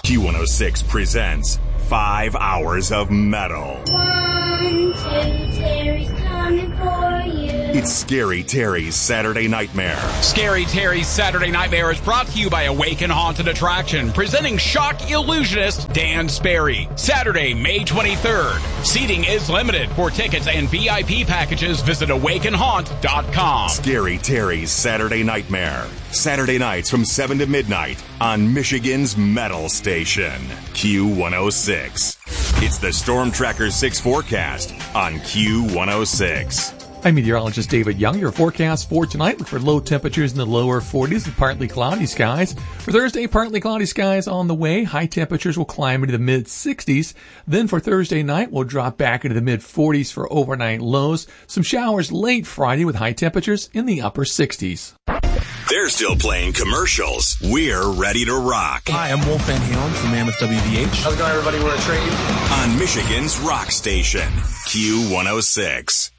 Q106 presents 5 hours of metal. 1, 2, Terry's coming for you. It's Scary Terry's Saturday Nightmare. Scary Terry's Saturday Nightmare is brought to you by Awaken Haunted Attraction, presenting shock illusionist Dan Sperry. Saturday, May 23rd. Seating is limited. For tickets and VIP packages, visit awakenhaunt.com. Scary Terry's Saturday Nightmare. Saturday nights from 7 to midnight on Michigan's Metal Station, Q106. It's the Storm Tracker 6 forecast on Q106. I'm meteorologist David Young. Your forecast for tonight, look for low temperatures in the lower 40s with partly cloudy skies. For Thursday, partly cloudy skies on the way. High temperatures will climb into the mid-60s. Then for Thursday night, we'll drop back into the mid-40s for overnight lows. Some showers late Friday with high temperatures in the upper 60s. They're still playing commercials. We're ready to rock. Hi, I'm Wolf Van Halen from Mammoth WVH. How's it going, everybody? We're a trade on Michigan's Rock Station, Q106.